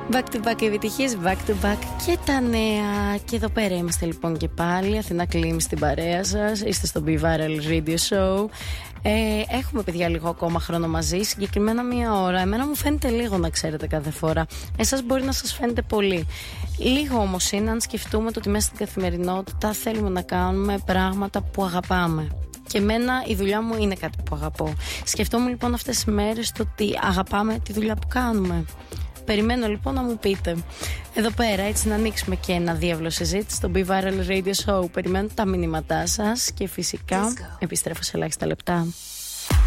Back to back επιτυχίες, back to back και τα νέα. Και εδώ πέρα είμαστε λοιπόν και πάλι. Αθηνά Κλίμη στην παρέα σας. Είστε στο Be Viral Radio Show. Έχουμε παιδιά λίγο ακόμα χρόνο μαζί, συγκεκριμένα 1 ώρα. Εμένα μου φαίνεται λίγο, να ξέρετε, κάθε φορά. Εσάς μπορεί να σας φαίνεται πολύ. Λίγο όμως είναι αν σκεφτούμε το ότι μέσα στην καθημερινότητα θέλουμε να κάνουμε πράγματα που αγαπάμε. Και εμένα η δουλειά μου είναι κάτι που αγαπώ. Σκεφτόμουν λοιπόν αυτές τις μέρες το ότι αγαπάμε τη δουλειά που κάνουμε. Περιμένω λοιπόν να μου πείτε. Εδώ πέρα έτσι να ανοίξουμε και ένα διεύλο συζήτηση στο Be Viral Radio Show. Περιμένω τα μηνύματά σας και φυσικά επιστρέφω σε ελάχιστα λεπτά.